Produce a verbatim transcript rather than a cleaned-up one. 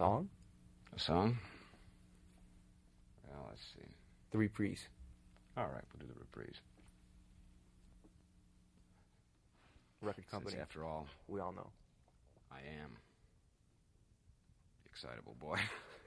song? A song? Well, let's see. The reprise. All right, we'll do the reprise. Record company. Since after all, we all know. I am the excitable boy.